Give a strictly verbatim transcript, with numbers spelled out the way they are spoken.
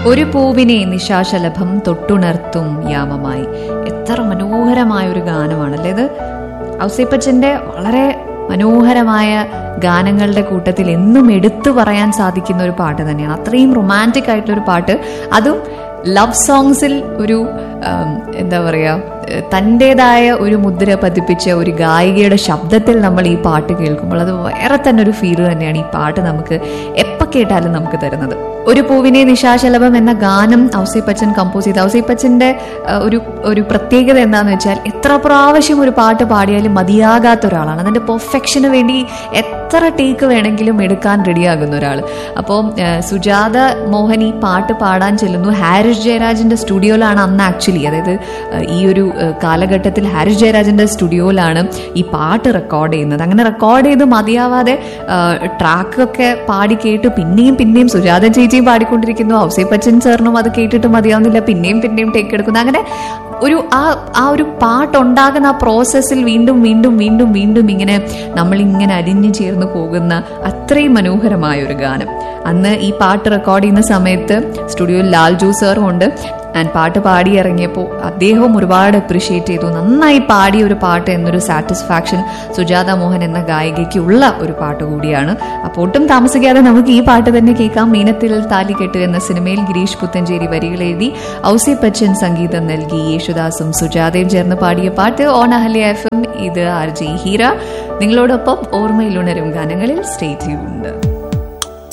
ഒരു പൂവിനെ നിശാശലഭം തൊട്ടുണർത്തും യാമമായി. എത്ര മനോഹരമായ ഒരു ഗാനമാണല്ലേ ഇത്. ഔസേപ്പച്ചന്റെ വളരെ മനോഹരമായ ഗാനങ്ങളുടെ കൂട്ടത്തിൽ എന്നും എടുത്തു പറയാൻ സാധിക്കുന്ന ഒരു പാട്ട് തന്നെയാണ്. അത്രയും റൊമാൻറ്റിക് ആയിട്ടുള്ള ഒരു പാട്ട്, അതും ലവ് സോങ്സിൽ ഒരു എന്താ പറയാ തൻ്റെതായ ഒരു മുദ്ര പതിപ്പിച്ച ഒരു ഗായികയുടെ ശബ്ദത്തിൽ നമ്മൾ ഈ പാട്ട് കേൾക്കുമ്പോൾ അത് വേറെ തന്നെ ഒരു ഫീൽ തന്നെയാണ് ഈ പാട്ട് നമുക്ക് എപ്പോൾ കേട്ടാലും നമുക്ക് തരുന്നത്. ഒരു പൂവിനെ നിശാശലഭം എന്ന ഗാനം ഔസേപ്പച്ചൻ കമ്പോസ് ചെയ്ത ഔസേപ്പച്ചന്റെ ഒരു ഒരു പ്രത്യേകത എന്താണെന്ന് വെച്ചാൽ എത്ര പ്രാവശ്യം ഒരു പാട്ട് പാടിയാലും മതിയാകാത്ത ഒരാളാണ്. അതിന്റെ പെർഫെക്ഷന് വേണ്ടി എത്ര ടേക്ക് വേണമെങ്കിലും എടുക്കാൻ റെഡിയാകുന്ന ഒരാൾ. അപ്പോൾ സുജാത മോഹൻ ഈ പാട്ട് പാടാൻ ചെല്ലുന്നു. ഹാരിസ് ജയരാജിന്റെ സ്റ്റുഡിയോയിലാണ് അന്ന് ആക്ച്വലി, അതായത് ഈ ഒരു കാലഘട്ടത്തിൽ ഹാരിസ് ജയരാജിന്റെ സ്റ്റുഡിയോയിലാണ് ഈ പാട്ട് റെക്കോർഡ് ചെയ്യുന്നത്. അങ്ങനെ റെക്കോർഡ് ചെയ്ത് മതിയാവാതെ ട്രാക്കൊക്കെ പാടി കേട്ട് പിന്നെയും പിന്നെയും സുജാത ചേച്ചിയും പാടിക്കൊണ്ടിരിക്കുന്നു. ഔസേപ്പച്ചൻ സാറിനും അത് കേട്ടിട്ട് മതിയാവുന്നില്ല, പിന്നെയും പിന്നെയും ടേക്ക് എടുക്കുന്നു. അങ്ങനെ ഒരു ആ ആ ഒരു പാട്ടുണ്ടാകുന്ന ആ പ്രോസസ്സിൽ വീണ്ടും വീണ്ടും വീണ്ടും വീണ്ടും ഇങ്ങനെ നമ്മളിങ്ങനെ അലിഞ്ഞു ചേർന്ന് പോകുന്ന അത്രയും മനോഹരമായ ഒരു ഗാനം. അന്ന് ഈ പാട്ട് റെക്കോർഡ് ചെയ്യുന്ന സമയത്ത് സ്റ്റുഡിയോയിൽ ലാൽജു സാറും ഉണ്ട്. ആൻഡ് പാട്ട് പാടി ഇറങ്ങിയപ്പോൾ അദ്ദേഹവും ഒരുപാട് അപ്രിഷിയേറ്റ് ചെയ്തു. നന്നായി പാടിയ ഒരു പാട്ട് എന്നൊരു സാറ്റിസ്ഫാക്ഷൻ സുജാത മോഹൻ എന്ന ഗായികയ്ക്ക് ഉള്ള ഒരു പാട്ട് കൂടിയാണ്. അപ്പോൾ ഒട്ടും താമസിക്കാതെ നമുക്ക് ഈ പാട്ട് തന്നെ കേൾക്കാം. മീനത്തിൽ താലികെട്ട് എന്ന സിനിമയിൽ ഗിരീഷ് പുത്തഞ്ചേരി വരികൾ എഴുതി ഔസേപ്പച്ചൻ സംഗീതം നൽകി യേശുദാസും സുജാതയും ചേർന്ന് പാടിയ പാട്ട് ഓൺ അഹല്യ എഫ് എം. ഇത് ആർ ജെ ഹീര, നിങ്ങളോടൊപ്പം ഓർമ്മയിലുണരും ഗാനങ്ങളിൽ സ്റ്റേ ട്യൂൺഡ്.